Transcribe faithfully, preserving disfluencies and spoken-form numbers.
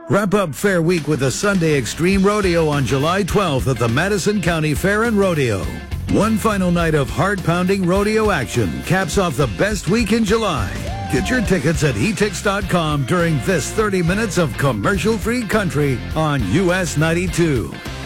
Wrap up Fair Week with the Sunday Extreme Rodeo on July twelfth at the Madison County Fair and Rodeo. One final night of heart-pounding rodeo action caps off the best week in July. Get your tickets at e tix dot com during this thirty minutes of commercial-free country on U S ninety-two.